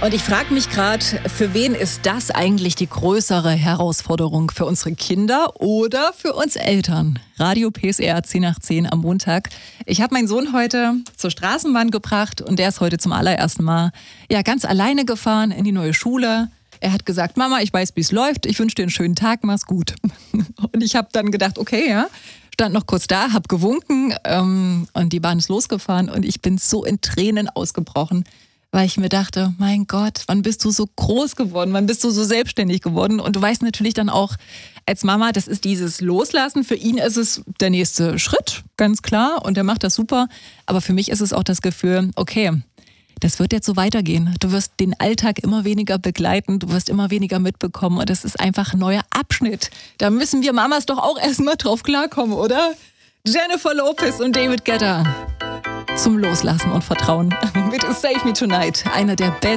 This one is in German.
Und ich frage mich gerade, für wen ist das eigentlich die größere Herausforderung? Für unsere Kinder oder für uns Eltern? Radio PSR 10 nach 10 am Montag. Ich habe meinen Sohn heute zur Straßenbahn gebracht und der ist heute zum allerersten Mal ganz alleine gefahren in die neue Schule. Er hat gesagt, Mama, ich weiß, wie es läuft. Ich wünsche dir einen schönen Tag, mach's gut. Und ich habe dann gedacht, okay, stand noch kurz da, habe gewunken und die Bahn ist losgefahren und ich bin so in Tränen ausgebrochen, weil ich mir dachte, mein Gott, wann bist du so groß geworden, wann bist du so selbstständig geworden? Und du weißt natürlich dann auch als Mama, das ist dieses Loslassen. Für ihn ist es der nächste Schritt, ganz klar, und er macht das super. Aber für mich ist es auch das Gefühl, okay, das wird jetzt so weitergehen. Du wirst den Alltag immer weniger begleiten, du wirst immer weniger mitbekommen und das ist einfach ein neuer Abschnitt. Da müssen wir Mamas doch auch erstmal drauf klarkommen, oder? Jennifer Lopez und David Guetta zum Loslassen und Vertrauen mit Save Me Tonight, einer der besten